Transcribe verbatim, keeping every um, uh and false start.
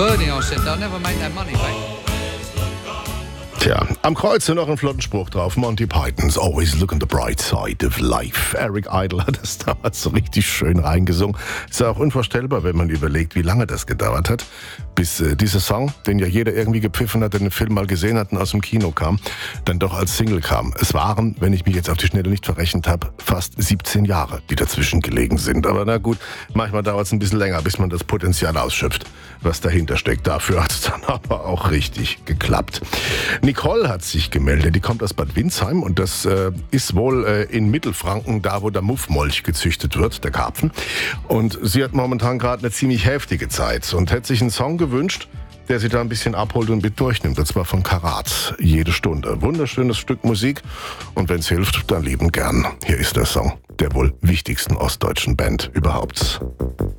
Bernie, I said, they'll never make that money back. Tja, am Kreuz noch ein flotten Spruch drauf. Monty Python's Always Look on the Bright Side of Life. Eric Idle hat das damals so richtig schön reingesungen. Ist ja auch unvorstellbar, wenn man überlegt, wie lange das gedauert hat, bis äh, dieser Song, den ja jeder irgendwie gepfiffen hat, der den Film mal gesehen hat und aus dem Kino kam, dann doch als Single kam. Es waren, wenn ich mich jetzt auf die Schnelle nicht verrechnet habe, fast siebzehn Jahre, die dazwischen gelegen sind. Aber na gut, manchmal dauert es ein bisschen länger, bis man das Potenzial ausschöpft, was dahinter steckt. Dafür hat es dann aber auch richtig geklappt. Nicole hat sich gemeldet, die kommt aus Bad Windsheim und das äh, ist wohl äh, in Mittelfranken, da wo der Muffmolch gezüchtet wird, der Karpfen. Und sie hat momentan gerade eine ziemlich heftige Zeit und hätte sich einen Song gewünscht, der sie da ein bisschen abholt und mit durchnimmt. Und zwar von Karat, Jede Stunde. Wunderschönes Stück Musik und wenn es hilft, dann lieben gern. Hier ist der Song der wohl wichtigsten ostdeutschen Band überhaupt.